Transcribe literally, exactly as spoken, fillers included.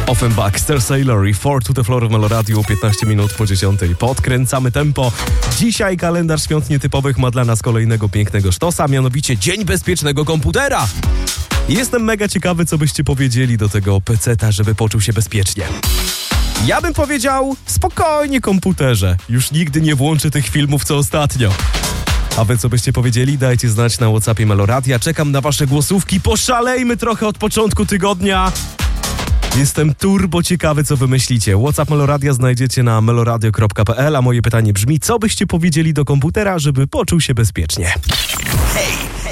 Offenbach, Star Sailor i Four to the Floor w Meloradiu, piętnaście minut po dziesiątej. Podkręcamy tempo. Dzisiaj kalendarz świąt nietypowych ma dla nas kolejnego pięknego sztosa, mianowicie Dzień Bezpiecznego Komputera. Jestem mega ciekawy, co byście powiedzieli do tego peceta, żeby poczuł się bezpiecznie. Ja bym powiedział, spokojnie komputerze, już nigdy nie włączę tych filmów co ostatnio. A wy co byście powiedzieli? Dajcie znać na WhatsAppie Meloradia. Czekam na wasze głosówki. Poszalejmy trochę od początku tygodnia. Jestem turbo ciekawy, co wymyślicie. WhatsApp Meloradia znajdziecie na meloradio kropka p l, a moje pytanie brzmi, co byście powiedzieli do komputera, żeby poczuł się bezpiecznie? Hej!